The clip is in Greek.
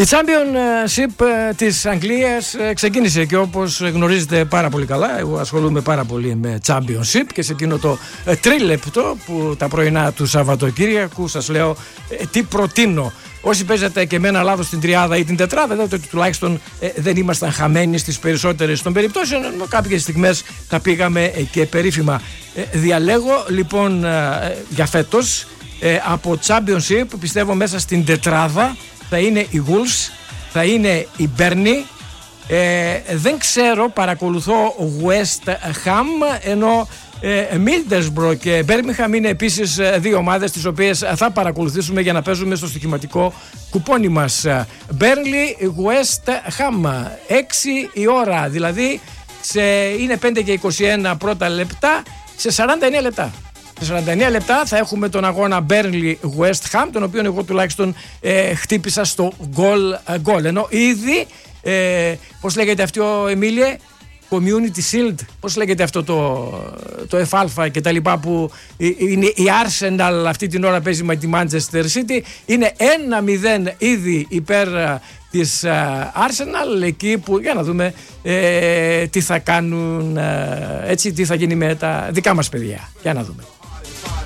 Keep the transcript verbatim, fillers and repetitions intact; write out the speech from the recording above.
Η Championship της Αγγλίας ξεκίνησε και όπως γνωρίζετε πάρα πολύ καλά, εγώ ασχολούμαι πάρα πολύ με Championship και σε εκείνο το τρίλεπτο που τα πρωινά του Σαββατοκύριακου σας λέω τι προτείνω. Όσοι παίζατε και με ένα λάθος στην τριάδα ή την τετράδα, είδατε ότι τουλάχιστον ε, δεν ήμασταν χαμένοι στις περισσότερες των περιπτώσεων, ενώ κάποιες στιγμές τα πήγαμε ε, και περίφημα. Ε, διαλέγω λοιπόν ε, για φέτος ε, από Championship, πιστεύω μέσα στην τετράδα θα είναι η Wolves, θα είναι η Burnley, ε, δεν ξέρω, παρακολουθώ West Ham, ενώ Middlesbrough και Birmingham είναι επίσης δύο ομάδες τις οποίες θα παρακολουθήσουμε για να παίζουμε στο στοιχηματικό κουπόνι μας. Burnley West Ham, έξι η ώρα, δηλαδή σε, είναι πέντε και είκοσι ένα πρώτα λεπτά, σε σαράντα εννέα λεπτά. Σε σαράντα εννέα λεπτά θα έχουμε τον αγώνα Burnley West Ham, τον οποίο εγώ τουλάχιστον ε, χτύπησα στο goal, goal. Ενώ ήδη, ε, πώς λέγεται αυτό, Εμίλιε, Community Shield, πώς λέγεται αυτό το, το εφ α και τα λοιπά, που είναι η Arsenal αυτή την ώρα παίζει με τη Manchester City, είναι ένα μηδέν ήδη υπέρ της Arsenal, εκεί που για να δούμε ε, τι θα κάνουν, ε, έτσι, τι θα γίνει με τα δικά μας παιδιά, για να δούμε.